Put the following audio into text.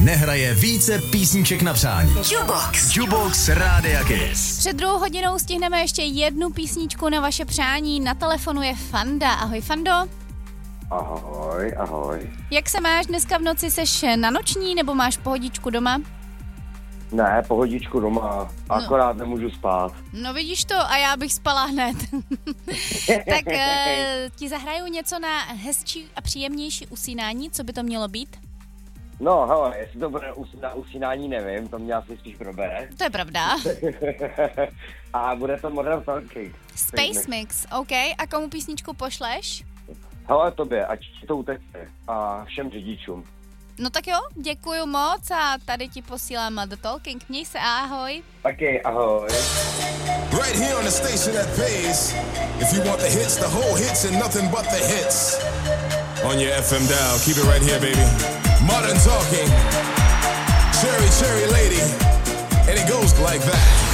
nehraje více písniček na přání. Jukebox Rádia Kiss. Před 2 hodinou stihneme ještě jednu písničku na vaše přání. Na telefonu je Fanda. Ahoj, Fando. Ahoj. Jak se máš dneska v noci? Seš na noční nebo máš pohodičku doma? Ne, pohodičku doma, akorát nemůžu spát. No vidíš to, a já bych spala hned. Tak ti zahraju něco na hezčí a příjemnější usínání, co by to mělo být? No, hele, jestli to bude na usínání, nevím, to mě asi spíš probere. To je pravda. A bude to Modern Talking. Space Mix, OK. A komu písničku pošleš? Hele, tobě, ať ti to uteče a všem řidičům. No tak jo, děkuju moc a tady ti posílám The Talking. Měj se, ahoj. Taky, ahoj. Right here on the station that pays. If you want the hits, the whole hits and nothing but the hits. On your FM dial, keep it right here, baby. Modern Talking. Cherry Lady. And it goes like that.